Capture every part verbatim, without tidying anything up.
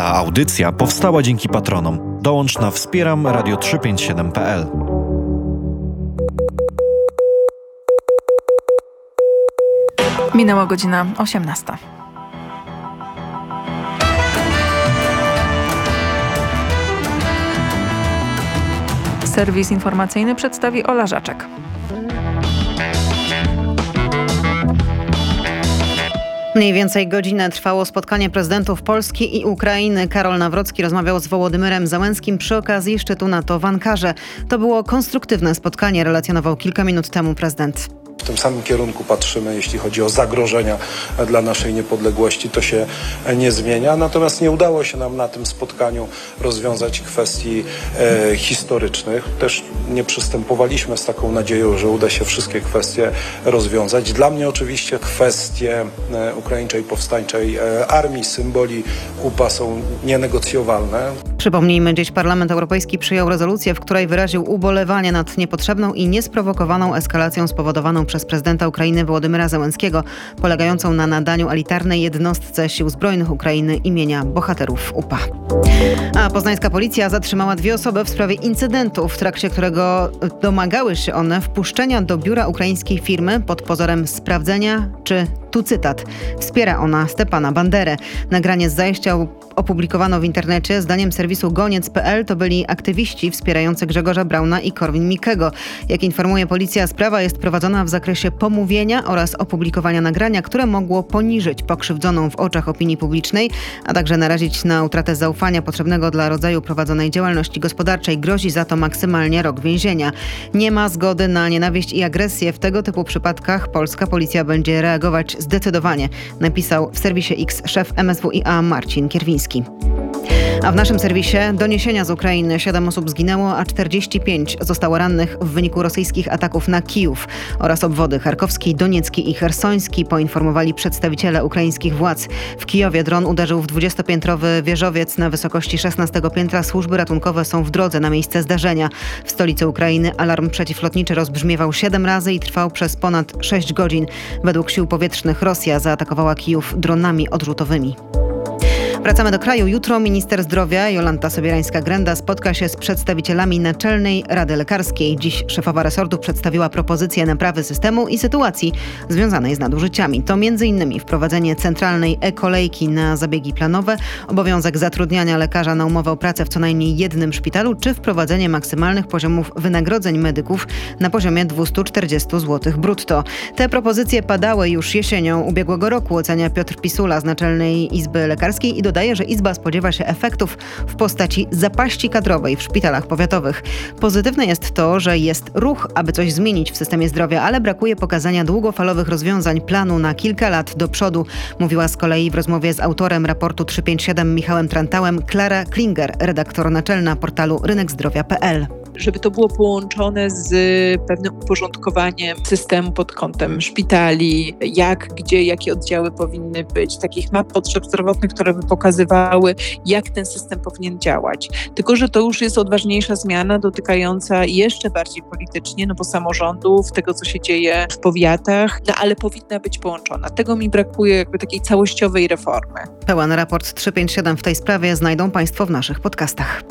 Ta audycja powstała dzięki patronom. Dołącz na wspieram radio trzysta pięćdziesiąt siedem kropka p l. Minęła godzina osiemnasta. Serwis informacyjny przedstawi Ola Żaczek. Mniej więcej godzinę trwało spotkanie prezydentów Polski i Ukrainy. Karol Nawrocki rozmawiał z Wołodymyrem Zełenskim przy okazji szczytu NATO w Ankarze. To było konstruktywne spotkanie, relacjonował kilka minut temu prezydent. W tym samym kierunku patrzymy, jeśli chodzi o zagrożenia dla naszej niepodległości. To się nie zmienia. Natomiast nie udało się nam na tym spotkaniu rozwiązać kwestii e, historycznych. Też nie przystępowaliśmy z taką nadzieją, że uda się wszystkie kwestie rozwiązać. Dla mnie oczywiście kwestie e, ukraińczej powstańczej e, armii, symboli U P A są nienegocjowalne. Przypomnijmy, dziś Parlament Europejski przyjął rezolucję, w której wyraził ubolewanie nad niepotrzebną i niesprowokowaną eskalacją spowodowaną przez prezydenta Ukrainy Wołodymyra Zełenskiego, polegającą na nadaniu elitarnej jednostce Sił Zbrojnych Ukrainy imienia bohaterów U P A. A poznańska policja zatrzymała dwie osoby w sprawie incydentu, w trakcie którego domagały się one wpuszczenia do biura ukraińskiej firmy pod pozorem sprawdzenia, czy, tu cytat, wspiera ona Stepana Banderę. Nagranie z zajścia opublikowano w internecie. Zdaniem serwisu goniec kropka p l to byli aktywiści wspierający Grzegorza Brauna i Korwin-Mikkego. Jak informuje policja, sprawa jest prowadzona w zakresie pomówienia oraz opublikowania nagrania, które mogło poniżyć pokrzywdzoną w oczach opinii publicznej, a także narazić na utratę zaufania potrzebnego dla rodzaju prowadzonej działalności gospodarczej. Grozi za to maksymalnie rok więzienia. Nie ma zgody na nienawiść i agresję. W tego typu przypadkach polska policja będzie reagować zdecydowanie, napisał w serwisie X szef M S W i A Marcin Kierwiński. A w naszym serwisie doniesienia z Ukrainy. Siedem osób zginęło, a czterdzieści pięć zostało rannych w wyniku rosyjskich ataków na Kijów oraz obwody charkowski, doniecki i chersoński, poinformowali przedstawiciele ukraińskich władz. W Kijowie dron uderzył w dwudziestopiętrowy wieżowiec na wysokości szesnastego piętra. Służby ratunkowe są w drodze na miejsce zdarzenia. W stolicy Ukrainy alarm przeciwlotniczy rozbrzmiewał siedem razy i trwał przez ponad sześć godzin. Według sił powietrznych Rosja zaatakowała Kijów dronami odrzutowymi. Wracamy do kraju. Jutro minister zdrowia Jolanta Sobierańska-Grenda spotka się z przedstawicielami Naczelnej Rady Lekarskiej. Dziś szefowa resortu przedstawiła propozycję naprawy systemu i sytuacji związanej z nadużyciami. To między innymi wprowadzenie centralnej e-kolejki na zabiegi planowe, obowiązek zatrudniania lekarza na umowę o pracę w co najmniej jednym szpitalu, czy wprowadzenie maksymalnych poziomów wynagrodzeń medyków na poziomie dwieście czterdzieści złotych brutto. Te propozycje padały już jesienią ubiegłego roku, ocenia Piotr Pisula z Naczelnej Izby Lekarskiej i dodaje, że Izba spodziewa się efektów w postaci zapaści kadrowej w szpitalach powiatowych. Pozytywne jest to, że jest ruch, aby coś zmienić w systemie zdrowia, ale brakuje pokazania długofalowych rozwiązań, planu na kilka lat do przodu, mówiła z kolei w rozmowie z autorem raportu trzysta pięćdziesiąt siedem Michałem Trantałem Klara Klinger, redaktor naczelna portalu rynek zdrowia kropka p l. Żeby to było połączone z pewnym uporządkowaniem systemu pod kątem szpitali, jak, gdzie, jakie oddziały powinny być, takich map potrzeb zdrowotnych, które by pokazywały, jak ten system powinien działać. Tylko że to już jest odważniejsza zmiana dotykająca jeszcze bardziej politycznie, no bo samorządów, tego co się dzieje w powiatach, no ale powinna być połączona. Tego mi brakuje, jakby takiej całościowej reformy. Pełen raport trzysta pięćdziesiąt siedem w tej sprawie znajdą Państwo w naszych podcastach.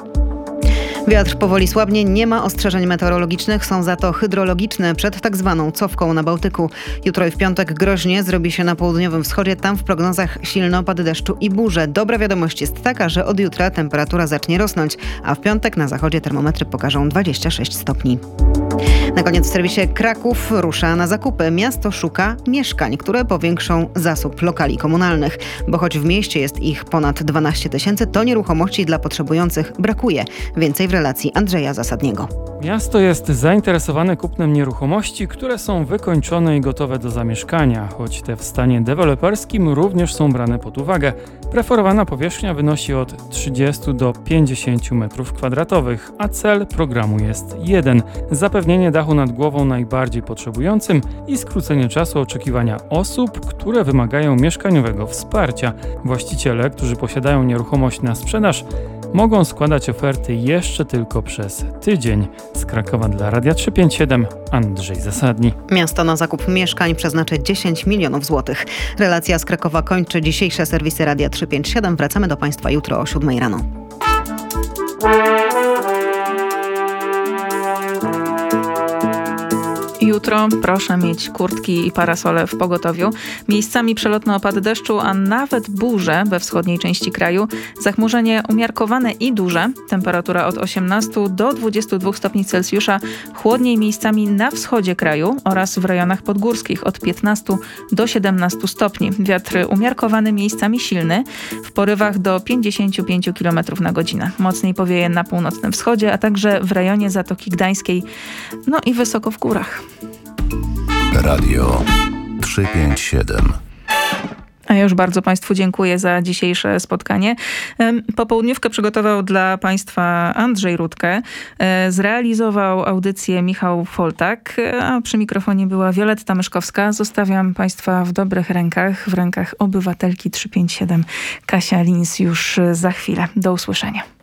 Wiatr powoli słabnie, nie ma ostrzeżeń meteorologicznych, są za to hydrologiczne przed tak zwaną cofką na Bałtyku. Jutro i w piątek groźnie zrobi się na południowym wschodzie, tam w prognozach silne opady deszczu i burze. Dobra wiadomość jest taka, że od jutra temperatura zacznie rosnąć, a w piątek na zachodzie termometry pokażą dwadzieścia sześć stopni. Na koniec w serwisie Kraków rusza na zakupy. Miasto szuka mieszkań, które powiększą zasób lokali komunalnych, bo choć w mieście jest ich ponad dwanaście tysięcy, to nieruchomości dla potrzebujących brakuje. Więcej w relacji Andrzeja Zasadniego. Miasto jest zainteresowane kupnem nieruchomości, które są wykończone i gotowe do zamieszkania, choć te w stanie deweloperskim również są brane pod uwagę. Preferowana powierzchnia wynosi od trzydziestu do pięćdziesięciu metrów kwadratowych, a cel programu jest jeden – zapewnienie dachu nad głową najbardziej potrzebującym i skrócenie czasu oczekiwania osób, które wymagają mieszkaniowego wsparcia. Właściciele, którzy posiadają nieruchomość na sprzedaż, mogą składać oferty jeszcze tylko przez tydzień. Z Krakowa dla Radia trzysta pięćdziesiąt siedem Andrzej Zasadni. Miasto na zakup mieszkań przeznaczy dziesięć milionów złotych. Relacja z Krakowa kończy dzisiejsze serwisy Radia trzysta pięćdziesiąt siedem. Wracamy do Państwa jutro o siódmej rano. Jutro proszę mieć kurtki i parasole w pogotowiu. Miejscami przelotne opady deszczu, a nawet burze we wschodniej części kraju. Zachmurzenie umiarkowane i duże. Temperatura od osiemnastu do dwudziestu dwóch stopni Celsjusza. Chłodniej miejscami na wschodzie kraju oraz w rejonach podgórskich od piętnastu do siedemnastu stopni. Wiatr umiarkowany, miejscami silny. W porywach do pięćdziesięciu pięciu kilometrów na godzinę. Mocniej powieje na północnym wschodzie, a także w rejonie Zatoki Gdańskiej. No i wysoko w górach. Radio trzysta pięćdziesiąt siedem. A ja już bardzo Państwu dziękuję za dzisiejsze spotkanie. Popołudniówkę przygotował dla Państwa Andrzej Rutkę. Zrealizował audycję Michał Foltak, a przy mikrofonie była Wioletta Myszkowska. Zostawiam Państwa w dobrych rękach, w rękach obywatelki trzysta pięćdziesiąt siedem Kasia Lins już za chwilę. Do usłyszenia.